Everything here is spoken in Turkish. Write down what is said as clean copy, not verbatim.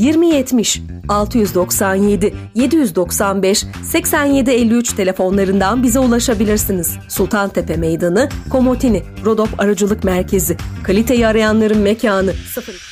2070 697 795 8753 telefonlarından bize ulaşabilirsiniz. Sultantepe Meydanı, Komotini, Rodop Aracılık Merkezi. Kaliteyi arayanların mekanı 0